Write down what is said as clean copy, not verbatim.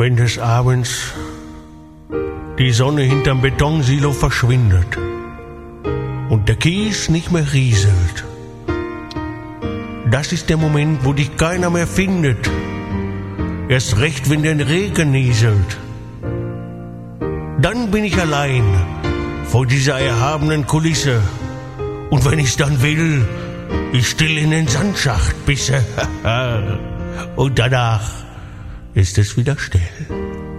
Wenn des Abends die Sonne hinterm Betonsilo verschwindet und der Kies nicht mehr rieselt, das ist der Moment, wo dich keiner mehr findet. Erst recht, wenn der Regen nieselt. Dann bin ich allein vor dieser erhabenen Kulisse. Und wenn ich's dann will, ich still in den Sandschacht bisse. Und danach ist es wieder still.